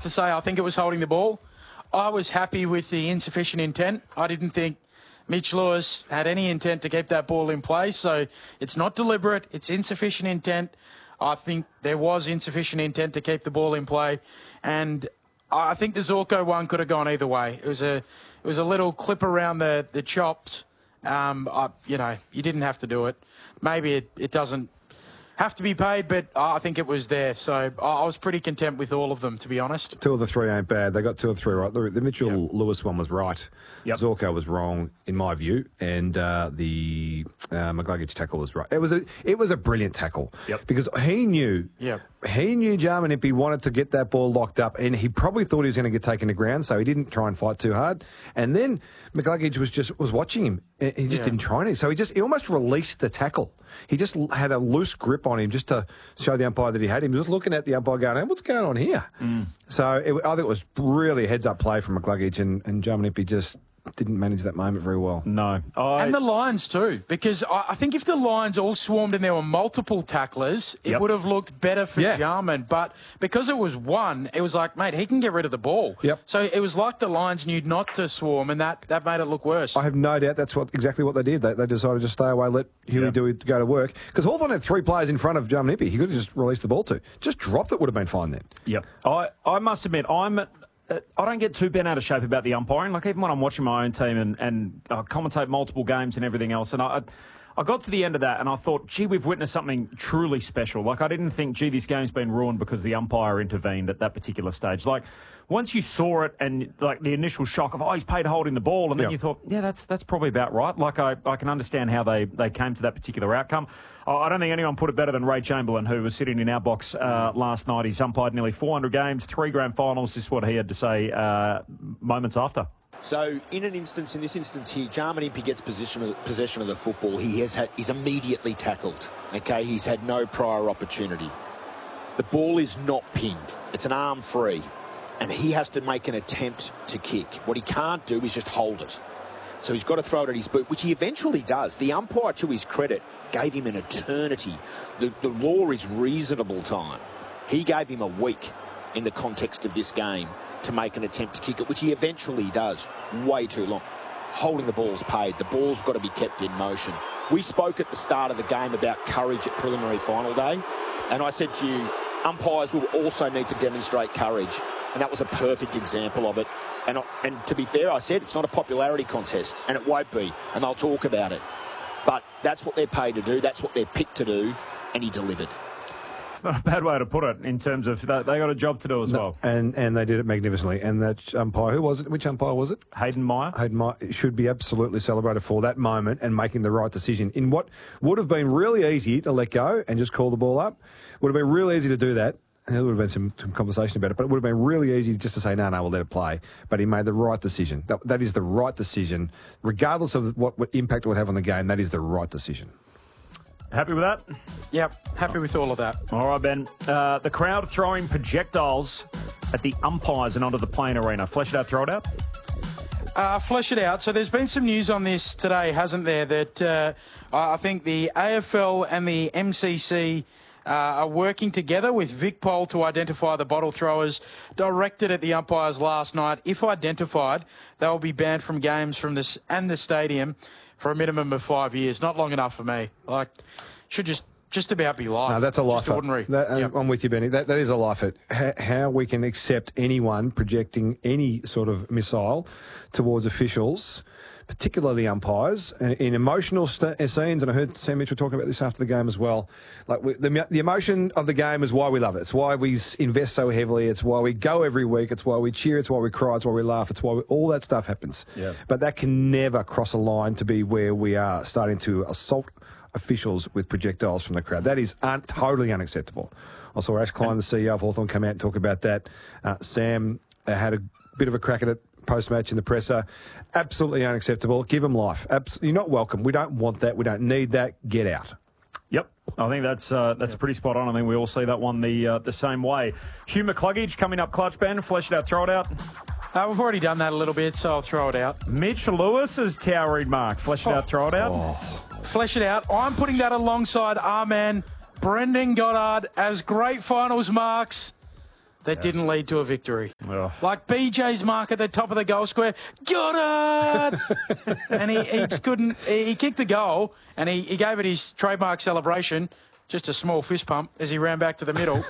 to say I think it was holding the ball. I was happy with the insufficient intent. I didn't think Mitch Lewis had any intent to keep that ball in play, so it's not deliberate, it's insufficient intent. I think there was insufficient intent to keep the ball in play, and I think the Zorko one could have gone either way. It was a little clip around the chops. You didn't have to do it. Maybe it doesn't have to be paid, but I think it was there. So I was pretty content with all of them, to be honest. 2 of the 3 ain't bad. They got 2 of 3 right. The Mitchell Lewis one was right. Yep. Zorko was wrong, in my view, and the McCluggage tackle was right. It was a brilliant tackle. Yep. Because he knew. Yep. He knew Jarman Impey wanted to get that ball locked up, and he probably thought he was going to get taken to ground, so he didn't try and fight too hard. And then McCluggage was watching him. He just didn't try anything. So he almost released the tackle. He just had a loose grip on him just to show the umpire that he had him. He was looking at the umpire going, hey, what's going on here? So I think it was really a heads-up play from McCluggage, and Jarman Impey just didn't manage that moment very well. No. And the Lions too, because I think if the Lions all swarmed and there were multiple tacklers, it would have looked better for Jarman. But because it was one, it was like, mate, he can get rid of the ball. Yep. So it was like the Lions knew not to swarm, and that made it look worse. I have no doubt that's exactly what they did. They decided to stay away, let Huey go to work. Because Hawthorn had 3 players in front of Jarman Impey. He could have just released the ball to. Just dropped it would have been fine then. Yep. I must admit, I don't get too bent out of shape about the umpiring. Like, even when I'm watching my own team and I commentate multiple games and everything else, and I got to the end of that and I thought, gee, we've witnessed something truly special. Like, I didn't think, gee, this game's been ruined because the umpire intervened at that particular stage. Like, once you saw it and, like, the initial shock of, he's paid holding the ball, and then you thought, that's probably about right. Like, I can understand how they came to that particular outcome. I don't think anyone put it better than Ray Chamberlain, who was sitting in our box last night. He's umpired nearly 400 games, 3 grand finals. This is what he had to say moments after. So, in this instance here, Jarman Impey gets possession of the football. He's immediately tackled. Okay, he's had no prior opportunity. The ball is not pinned. It's an arm free. And he has to make an attempt to kick. What he can't do is just hold it. So he's got to throw it at his boot, which he eventually does. The umpire, to his credit, gave him an eternity. The law is reasonable time. He gave him a week in the context of this game to make an attempt to kick it, which he eventually does. Way too long. Holding the ball's paid. The ball's got to be kept in motion. We spoke at the start of the game about courage at preliminary final day, and I said to you, umpires will also need to demonstrate courage, and that was a perfect example of it. And to be fair, I said it's not a popularity contest, and it won't be, and they'll talk about it. But that's what they're paid to do. That's what they're picked to do, and he delivered. It's not a bad way to put it in terms of they got a job to do as well. And they did it magnificently. And that umpire, who was it? Which umpire was it? Hayden Meyer. Hayden Meyer should be absolutely celebrated for that moment and making the right decision. In what would have been really easy to let go and just call the ball up, would have been real easy to do that. And there would have been some conversation about it, but it would have been really easy just to say, no, we'll let it play. But he made the right decision. That is the right decision. Regardless of what impact it would have on the game, that is the right decision. Happy with that? Yep, happy with all of that. All right, Ben. The crowd throwing projectiles at the umpires and onto the playing arena. Flesh it out, throw it out? Flesh it out. So there's been some news on this today, hasn't there, that I think the AFL and the MCC are working together with VicPol to identify the bottle throwers directed at the umpires last night. If identified, they will be banned from games and the stadium for a minimum of 5 years. Not long enough for me. Like, should just about be life. No, that's a life. Just ordinary. I'm with you, Benny. That is a life. How we can accept anyone projecting any sort of missile towards officials, particularly umpires, and in emotional scenes. And I heard Sam Mitchell talking about this after the game as well. Like the emotion of the game is why we love it. It's why we invest so heavily. It's why we go every week. It's why we cheer. It's why we cry. It's why we laugh. It's why all that stuff happens. Yeah. But that can never cross a line to be where we are starting to assault officials with projectiles from the crowd. That is totally unacceptable. I saw Ash Klein, the CEO of Hawthorn, come out and talk about that. Sam had a bit of a crack at it post-match in the presser. Absolutely unacceptable. Give them life. You're not welcome. We don't want that. We don't need that. Get out. Yep, I think that's pretty spot on. I think we all see that one the same way. Hugh McCluggage coming up clutch, Ben. Flesh it out, throw it out. We've already done that a little bit, so I'll throw it out. Mitch Lewis's towering mark. Flesh it out, throw it out. Flesh it out. I'm putting that alongside our man, Brendan Goddard, as great finals marks. that didn't lead to a victory. Ugh. Like BJ's mark at the top of the goal square. Got it! And he just couldn't. He kicked the goal and he gave it his trademark celebration. Just a small fist pump as he ran back to the middle.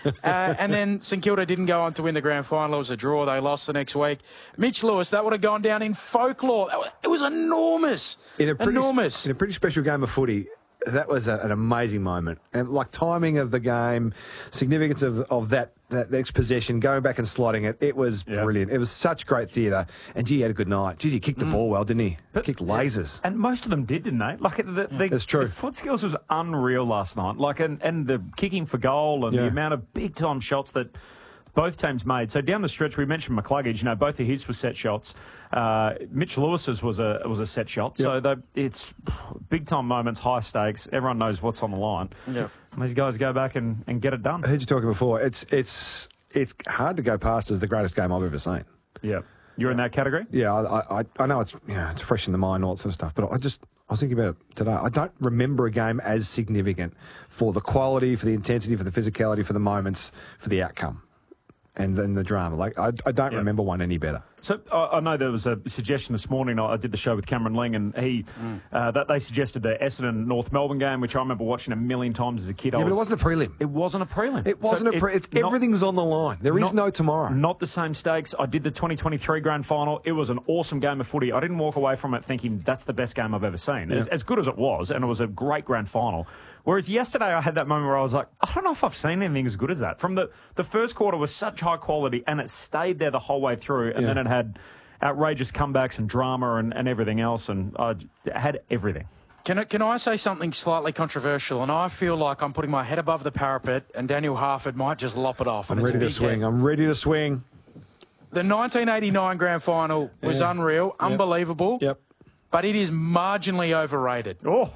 And then St Kilda didn't go on to win the grand final. It was a draw. They lost the next week. Mitch Lewis, that would have gone down in folklore. It was enormous. Enormous. In a pretty special game of footy, that was an amazing moment. And like timing of the game, significance of that next possession, going back and slotting it, it was brilliant. It was such great theatre. And gee, he had a good night. Gee, he kicked the ball well, didn't he? Kicked lasers. And most of them did, didn't they? Like That's true. The foot skills was unreal last night. Like and the kicking for goal and the amount of big time shots that both teams made. So down the stretch, we mentioned McCluggage. Both of his were set shots. Mitch Lewis's was a set shot. Yep. So it's big time moments, high stakes. Everyone knows what's on the line. Yeah. And these guys go back and get it done. I heard you talking before. It's hard to go past as the greatest game I've ever seen. Yeah. You're in that category? Yeah, I know it's fresh in the mind, all that sort of stuff. But I was thinking about it today. I don't remember a game as significant for the quality, for the intensity, for the physicality, for the moments, for the outcome. And then the drama. Like, I don't remember one any better. So I know there was a suggestion this morning. I did the show with Cameron Ling, and that they suggested the Essendon North Melbourne game, which I remember watching a million times as a kid. Yeah, but it wasn't a prelim. It wasn't a prelim. It wasn't everything's on the line. There is no tomorrow. Not the same stakes. I did the 2023 grand final. It was an awesome game of footy. I didn't walk away from it thinking that's the best game I've ever seen. Yeah. As good as it was, and it was a great grand final. Whereas yesterday I had that moment where I was like, I don't know if I've seen anything as good as that. From the first quarter was such high quality, and it stayed there the whole way through, and then it had outrageous comebacks and drama and everything else, and I had everything. Can I say something slightly controversial? And I feel like I'm putting my head above the parapet, and Daniel Harford might just lop it off. I'm ready to swing. I'm ready to swing. The 1989 grand final was unreal, unbelievable. Yep. But it is marginally overrated. Oh.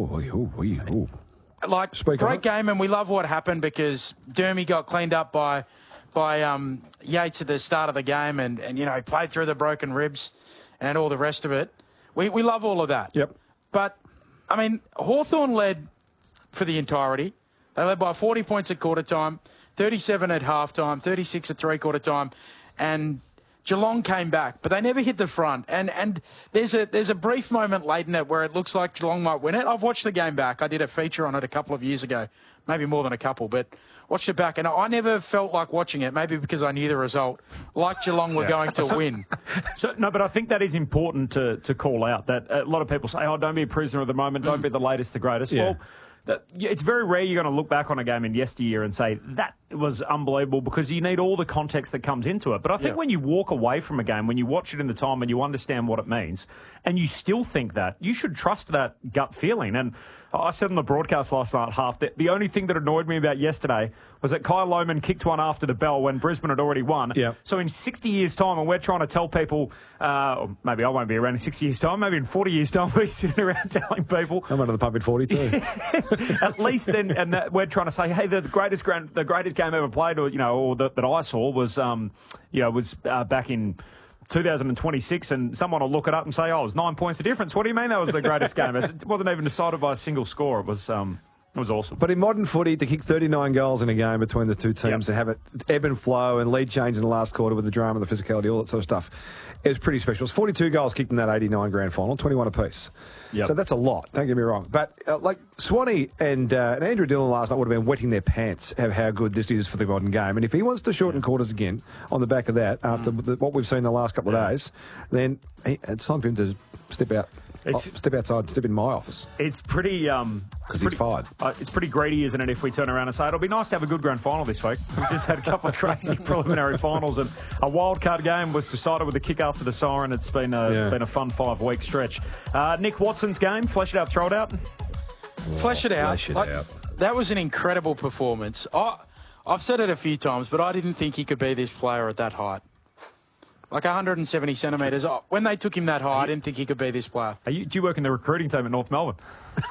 Like, great game, and we love what happened because Dermy got cleaned up by Yates at the start of the game, and he played through the broken ribs and all the rest of it. We love all of that. Yep. But, I mean, Hawthorn led for the entirety. They led by 40 points at quarter time, 37 at half time, 36 at three-quarter time, and Geelong came back, but they never hit the front. And there's a brief moment late in it where it looks like Geelong might win it. I've watched the game back. I did a feature on it a couple of years ago, maybe more than a couple, but watched it back, and I never felt like watching it, maybe because I knew the result, like Geelong were going to win. No, but I think that is important to call out, that a lot of people say, don't be a prisoner of the moment, don't be the latest, the greatest. Yeah. Well, it's very rare you're going to look back on a game in yesteryear and say, that was unbelievable, because you need all the context that comes into it. But I think when you walk away from a game, when you watch it in the time and you understand what it means, and you still think that, you should trust that gut feeling. And I said on the broadcast last night, that the only thing that annoyed me about yesterday was that Kyle Lohmann kicked one after the bell when Brisbane had already won. Yep. So in 60 years' time, and we're trying to tell people, or maybe I won't be around in 60 years' time, maybe in 40 years' time, we're sitting around telling people. I'm under the pump in 42. At least then, and that we're trying to say, hey, the greatest game ever played, or that I saw was back in 2026, and someone will look it up and say, it was 9 points of difference. What do you mean that was the greatest game? It wasn't even decided by a single score. It was awesome. But in modern footy, to kick 39 goals in a game between the two teams and have it ebb and flow and lead change in the last quarter with the drama, the physicality, all that sort of stuff, it was pretty special. It was 42 goals kicked in that 89 grand final, 21 apiece. Yep. So that's a lot, don't get me wrong. But Swanee and Andrew Dillon last night would have been wetting their pants of how good this is for the modern game. And if he wants to shorten quarters again on the back of that, after what we've seen the last couple of days, then it's time for him to step out. Step outside, step in my office. It's pretty. He's fired. It's pretty greedy, isn't it, if we turn around and say it'll be nice to have a good grand final this week. We've just had a couple of crazy preliminary finals, and a wild card game was decided with a kick after the siren. It's been a fun 5-week stretch. Nick Watson's game, flesh it out, throw it out. Flesh it out. Flesh it out. That was an incredible performance. I've said it a few times, but I didn't think he could be this player at that height. Like 170 centimetres. When they took him that high, I didn't think he could be this player. Do you work in the recruiting team at North Melbourne?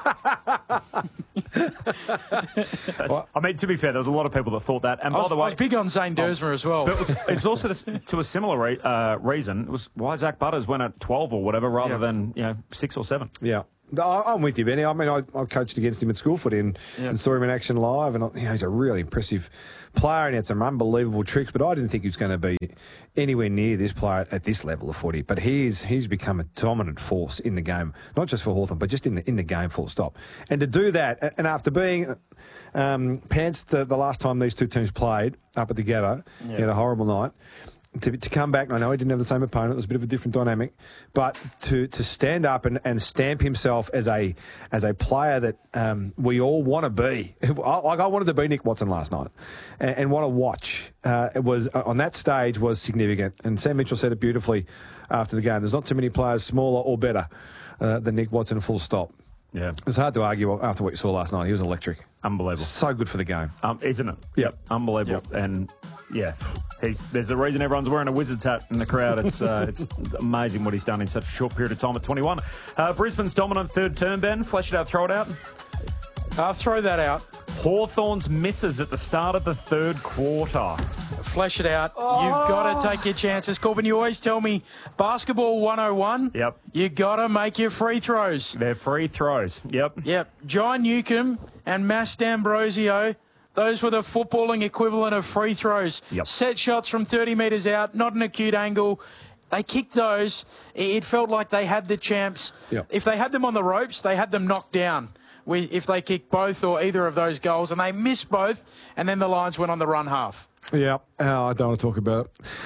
I mean, to be fair, there was a lot of people that thought that. And by the way, I was big on Zane Dersmer as well. But it was also to a similar reason. It was why Zach Butters went at 12 or whatever rather than 6 or 7. Yeah. I'm with you, Benny. I mean, I coached against him at school footy and saw him in action live, and he's a really impressive player and he had some unbelievable tricks, but I didn't think he was going to be anywhere near this player at this level of footy. But he's become a dominant force in the game, not just for Hawthorn, but just in the game, full stop. And to do that, and after being pantsed the last time these two teams played up at the Gabba, he had a horrible night. To come back, I know he didn't have the same opponent, it was a bit of a different dynamic, but to stand up and stamp himself as a player that we all want to be. I wanted to be Nick Watson last night and want to watch. It was on that stage was significant. And Sam Mitchell said it beautifully after the game. There's not too many players smaller or better than Nick Watson, full stop. Yeah. It's hard to argue after what you saw last night. He was electric. Unbelievable. So good for the game. Isn't it? Yep. Unbelievable. Yep. And, yeah, there's a reason everyone's wearing a Wizards hat in the crowd. It's amazing what he's done in such a short period of time at 21. Brisbane's dominant third term, Ben. Flesh it out, throw it out. Throw that out. Hawthorn's misses at the start of the third quarter. Flesh it out. You've got to take your chances. Corbin, you always tell me basketball 101. Yep. You got to make your free throws. They're free throws. Yep. John Newcomb and Mass D'Ambrosio, those were the footballing equivalent of free throws. Yep. Set shots from 30 metres out, not an acute angle. They kicked those. It felt like they had the champs. Yep. If they had them on the ropes, they had them knocked down. If they kicked both or either of those goals, and they missed both, and then the Lions went on the run half. Yeah, I don't want to talk about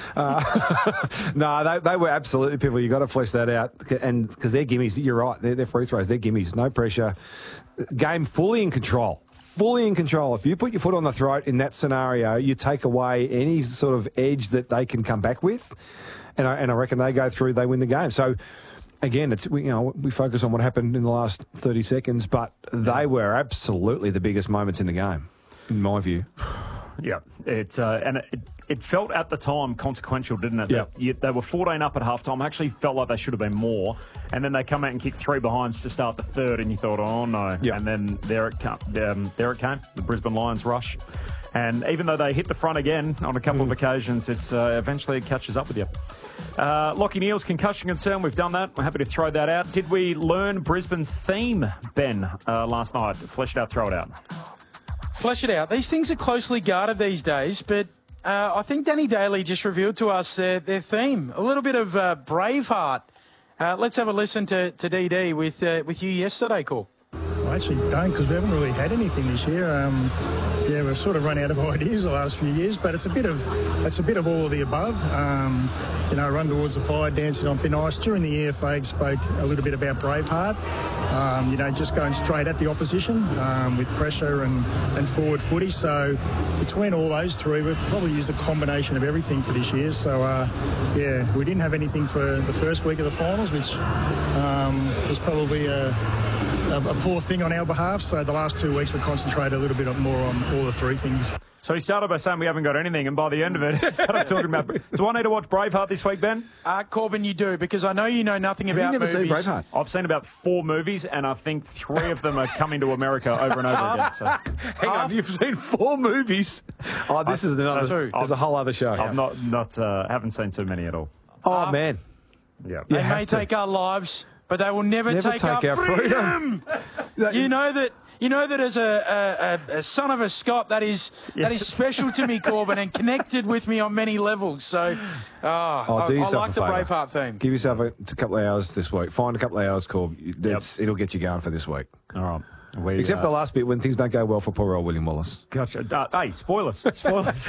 it. No, they were absolutely pivotal. You've got to flesh that out, and because they're gimmies. You're right, they're free throws. They're gimmies. No pressure. Game fully in control. Fully in control. If you put your foot on the throat in that scenario, you take away any sort of edge that they can come back with, and I reckon they go through, they win the game. So. Again, we focus on what happened in the last 30 seconds, but they were absolutely the biggest moments in the game, in my view. Yeah, and it felt at the time consequential, didn't it? Yeah. They were 14 up at halftime. I actually felt like they should have been more, and then they come out and kick 3 behinds to start the third, and you thought, oh no. Yeah. And then there it came, the Brisbane Lions rush. And even though they hit the front again on a couple of occasions, it's eventually it catches up with you. Lachie Neale's concussion concern, we've done that. We're happy to throw that out. Did we learn Brisbane's theme, Ben, last night? Flesh it out, throw it out. Flesh it out. These things are closely guarded these days, but I think Danny Daly just revealed to us their theme. A little bit of Braveheart. Let's have a listen to DD with you yesterday, Cor. I actually don't, because we haven't really had anything this year. We've sort of run out of ideas the last few years, but it's a bit of all of the above. Run towards the fire, dancing on thin ice. During the year, Fague spoke a little bit about Braveheart. Just going straight at the opposition with pressure and forward footy. So between all those three, we've probably used a combination of everything for this year. So we didn't have anything for the first week of the finals, which was probably a poor thing on our behalf. So the last 2 weeks we concentrated a little bit more on all the three things. So he started by saying we haven't got anything, and by the end of it, he started talking about... Do I need to watch Braveheart this week, Ben? Corbin, you do, because I know you know nothing about movies. Have you never seen Braveheart? I've seen about 4 movies, and I think 3 of them are coming to America over and over again. So. Hang on, you've seen 4 movies? Oh, this is another... There's a whole other show. I've haven't seen too many at all. Oh, man. Yeah. They may take our lives, but they will never take our freedom. You know that as a son of a Scot, that is special to me, Corbin, and connected with me on many levels. So, I like the Braveheart theme. Give yourself a couple of hours this week. Find a couple of hours, Corb. It'll get you going for this week. All right. Except for the last bit when things don't go well for poor old William Wallace. Gotcha. Hey, spoilers. Spoilers.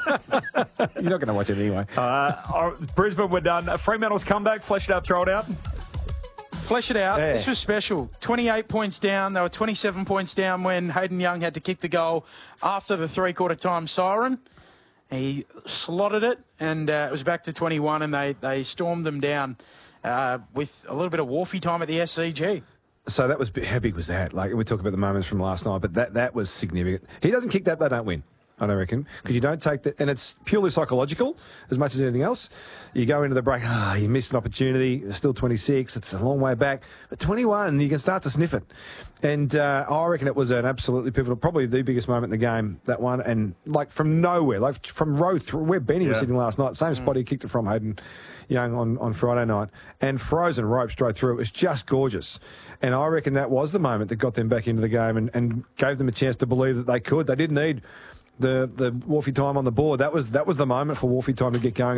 You're not going to watch it anyway. Brisbane, we're done. Fremantle's comeback. Flesh it out, throw it out. Flesh it out. Yeah. This was special. 28 points down. They were 27 points down when Hayden Young had to kick the goal after the three-quarter time siren. He slotted it, and it was back to 21, and they stormed them down with a little bit of Wharfie time at the SCG. So how big was that? Like, we talk about the moments from last night, but that was significant. He doesn't kick that, they don't win. I don't reckon, because you don't take that, and it's purely psychological as much as anything else. You go into the break, you missed an opportunity. You're still 26. It's a long way back. But 21, you can start to sniff it. And I reckon it was an absolutely pivotal, probably the biggest moment in the game, that one. And like from nowhere, like from row through where Benny was sitting last night, same spot he kicked it from, Hayden Young on Friday night, and frozen rope straight through. It was just gorgeous. And I reckon that was the moment that got them back into the game and gave them a chance to believe that they could. They didn't need the Wolfie time on the board. That was the moment for Wolfie time to get going.